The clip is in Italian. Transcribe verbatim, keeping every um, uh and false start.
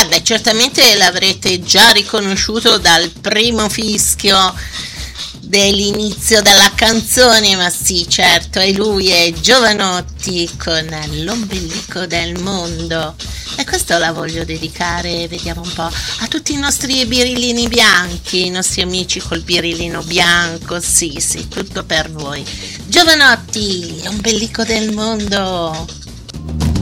beh, certamente l'avrete già riconosciuto dal primo fischio dell'inizio della canzone, ma sì, certo, è lui, è Jovanotti con l'ombelico del mondo. E questo la voglio dedicare, vediamo un po', a tutti i nostri birillini bianchi, i nostri amici col birillino bianco, sì, sì, tutto per voi. Jovanotti, l'ombelico del mondo.